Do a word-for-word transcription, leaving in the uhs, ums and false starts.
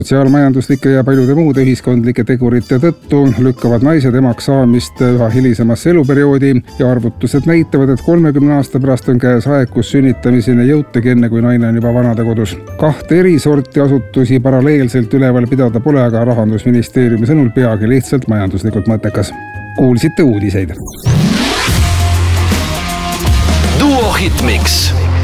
Sotsiaalmajanduslike ja paljude muude ühiskondlike tegurite tõttu lükkavad naised emaks saamist üha hilisemasse eluperioodi ja arvutused näitavad, et kolmekümne aasta pärast on käes aeg, kus sünnitamiseni jõutagi enne, kui naine on juba vanadekodus. Kahte eri sorti asutusi paralleelselt üleval pidada pole, aga Rahandusministeeriumi sõnul peagi lihtsalt majanduslikult mõttekas. Kuulsite uudiseid. Duo Hitmix.